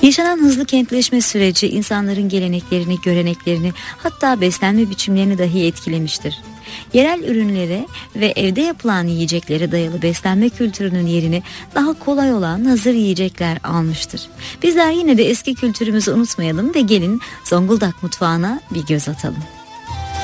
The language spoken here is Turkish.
Yaşanan hızlı kentleşme süreci insanların geleneklerini, göreneklerini, hatta beslenme biçimlerini dahi etkilemiştir. Yerel ürünlere ve evde yapılan yiyeceklere dayalı beslenme kültürünün yerini daha kolay olan hazır yiyecekler almıştır. Bizler yine de eski kültürümüzü unutmayalım ve gelin Zonguldak mutfağına bir göz atalım.